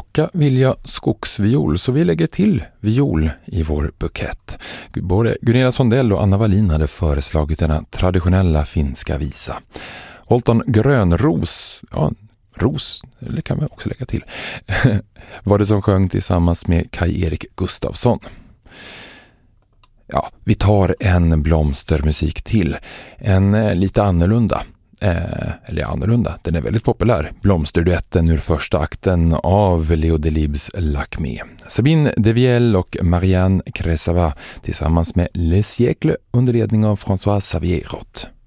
Plocka vill jag skogsviol, så vi lägger till viol i vår bukett. Både Gunilla Sondell och Anna Wallin hade föreslagit denna traditionella finska visa. Holton Grönros, ja, ros, eller kan man också lägga till, var det som sjöng tillsammans med Kai-Erik Gustafsson. Ja, vi tar en blomstermusik till. En lite annorlunda. Eller annorlunda, den är väldigt populär. Blomsterduetten ur första akten av Leo Delibes Lakmé. Sabine Devielle och Marianne Cresava tillsammans med Le Siècle under ledning av François Xavier Roth.